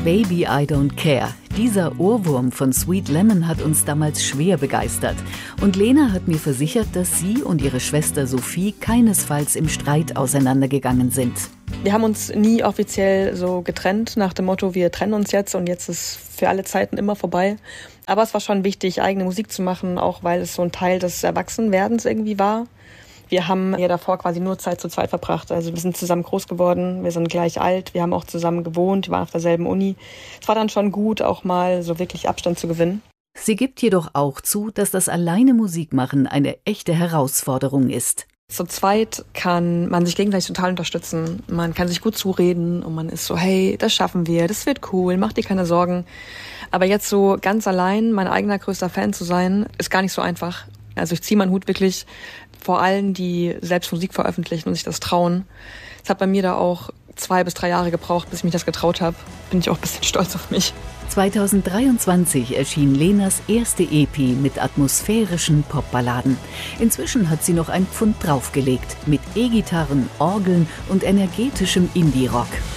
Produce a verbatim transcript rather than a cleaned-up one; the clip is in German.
Baby I Don't Care. Dieser Ohrwurm von Sweet Lemon hat uns damals schwer begeistert. Und Lena hat mir versichert, dass sie und ihre Schwester Sophie keinesfalls im Streit auseinandergegangen sind. Wir haben uns nie offiziell so getrennt, nach dem Motto, wir trennen uns jetzt und jetzt ist für alle Zeiten immer vorbei. Aber es war schon wichtig, eigene Musik zu machen, auch weil es so ein Teil des Erwachsenwerdens irgendwie war. Wir haben ja davor quasi nur Zeit zu zweit verbracht. Also wir sind zusammen groß geworden, wir sind gleich alt, wir haben auch zusammen gewohnt, wir waren auf derselben Uni. Es war dann schon gut, auch mal so wirklich Abstand zu gewinnen. Sie gibt jedoch auch zu, dass das alleine Musikmachen eine echte Herausforderung ist. Zu zweit kann man sich gegenseitig total unterstützen. Man kann sich gut zureden und man ist so, hey, das schaffen wir, das wird cool, mach dir keine Sorgen. Aber jetzt so ganz allein mein eigener größter Fan zu sein, ist gar nicht so einfach. Also ich ziehe meinen Hut wirklich vor allen, die selbst Musik veröffentlichen und sich das trauen. Es hat bei mir da auch zwei bis drei Jahre gebraucht, bis ich mich das getraut habe. Bin ich auch ein bisschen stolz auf mich. zweitausenddreiundzwanzig erschien Lenas erste E P mit atmosphärischen Popballaden. Inzwischen hat sie noch ein Pfund draufgelegt mit E-Gitarren, Orgeln und energetischem Indie-Rock.